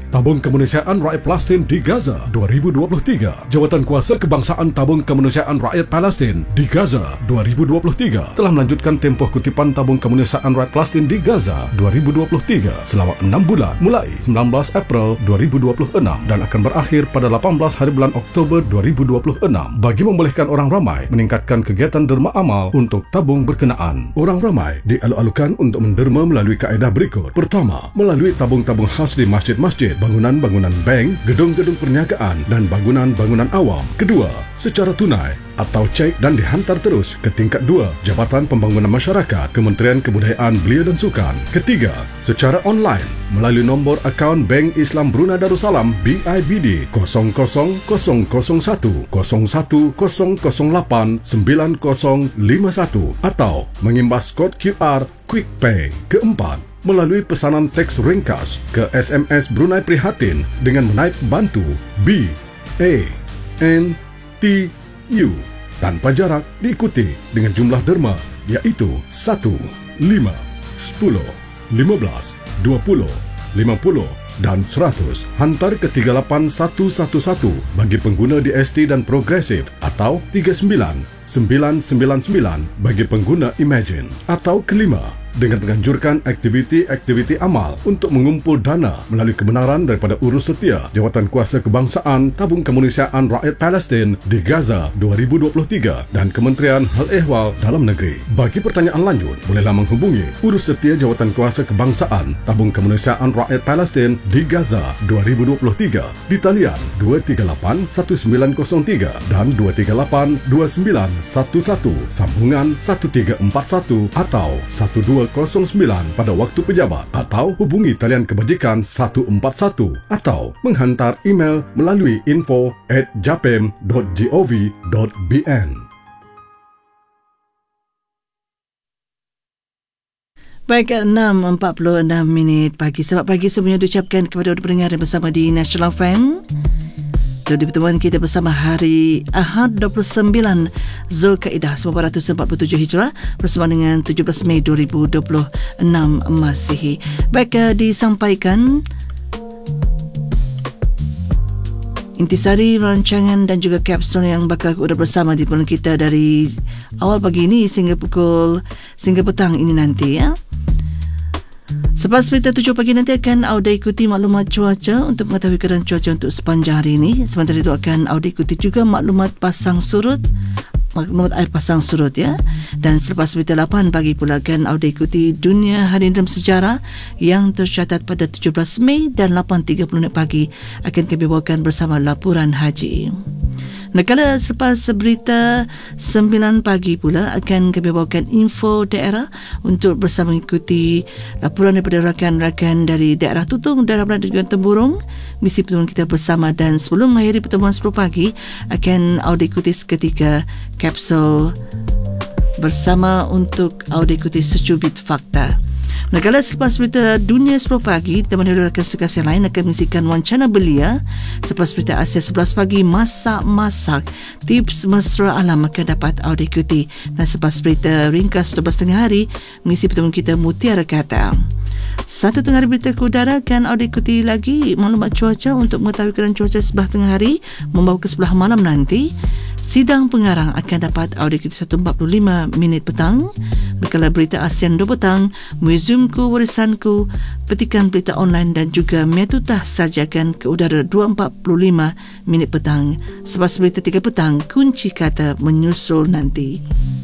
Tabung Kemanusiaan Rakyat Palestin di Gaza 2023. Jawatan Kuasa Kebangsaan Tabung Kemanusiaan Rakyat Palestin di Gaza 2023 telah melanjutkan tempoh kutipan Tabung Kemanusiaan Rakyat Palestin di Gaza 2023 selama 6 bulan mulai 19 April 2026 dan akan berakhir pada 18 hari bulan Oktober 2026 bagi membolehkan orang ramai meningkatkan kegiatan derma amal untuk tabung berkenaan. Orang ramai dialuk-alukan untuk menderma melalui kaedah berikut. Pertama, melalui tabung-tabung khas di masjid-masjid, bangunan-bangunan bank, gedung-gedung perniagaan dan bangunan-bangunan awam. Kedua, secara tunai atau cek dan dihantar terus ke tingkat 2 Jabatan Pembangunan Masyarakat Kementerian Kebudayaan Belia dan Sukan. Ketiga, secara online melalui nombor akaun Bank Islam Brunei Darussalam BIBD 00001010089051 atau mengimbas kod QR QuickPay. Keempat, melalui pesanan teks ringkas ke SMS Brunei Prihatin dengan menaip bantu BANTU tanpa jarak diikuti dengan jumlah derma iaitu 1, 5, 10, 15, 20, 50 dan 100 hantar ke 38111 bagi pengguna DST dan Progresif atau 39999 bagi pengguna Imagine. Atau kelima, dengan menganjurkan aktiviti-aktiviti amal untuk mengumpul dana melalui kebenaran daripada urus setia Jawatan Kuasa Kebangsaan Tabung Kemanusiaan Rakyat Palestin di Gaza 2023 dan Kementerian Hal Ehwal Dalam Negeri. Bagi pertanyaan lanjut, bolehlah menghubungi urus setia Jawatan Kuasa Kebangsaan Tabung Kemanusiaan Rakyat Palestin di Gaza 2023 di talian 238-1903 dan 238-2911 sambungan 1341 atau 1209 pada waktu pejabat, atau hubungi talian kebajikan 141 atau menghantar email melalui info@japem.gov.bn. Baik, 6.46 pagi. Selamat pagi semuanya diucapkan kepada pendengar yang bersama di National FM. Di pertemuan kita bersama hari Ahad 29 Zulkaidah 1447 Hijrah bersama dengan 17 Mei 2026 Masihi. Baik, disampaikan intisari rancangan dan juga kapsul yang bakal ada bersama di pertemuan kita dari awal pagi ini sehingga petang ini nanti ya. Selepas berita 7 pagi nanti akan Auda ikuti maklumat cuaca untuk mengetahui keadaan cuaca untuk sepanjang hari ini. Sementara itu akan Auda ikuti juga maklumat air pasang surut ya. Dan selepas berita 8 pagi pula akan Auda ikuti Dunia Hari Dalam Sejarah yang tercatat pada 17 Mei dan 8.30 pagi akan kami bawakan bersama laporan haji. Manakala selepas berita 9 pagi pula akan kami bawakan info daerah untuk bersama mengikuti laporan daripada rakan-rakan dari daerah Tutung, daerah Belanda dan juga Temburong, misi pertemuan kita bersama. Dan sebelum mengakhiri pertemuan 10 pagi akan Auda ikuti seketika kapsul bersama untuk Auda ikuti secubit fakta. Manakala selepas berita dunia 10 pagi teman oleh rakan sesukas yang lain akan mengisikan wawancara belia. Selepas berita Asia 11 pagi masak-masak tips mesra alam akan dapat Auda ikuti. Dan selepas berita ringkas 12 tengah hari mengisi pertemuan kita Mutiara Kata. 1 tengah hari berita ke udara akan Auda ikuti lagi maklumat cuaca untuk mengetahui keadaan cuaca sebelah tengah hari membawa ke sebelah malam nanti. Sidang pengarang akan dapat Auda ikuti 1.45 petang. Manakala berita ASEAN 2 petang, Museumku Warisanku, petikan berita online dan juga Metutah sajakan ke udara 2.45 petang. Selepas berita 3 petang, kunci kata menyusul nanti.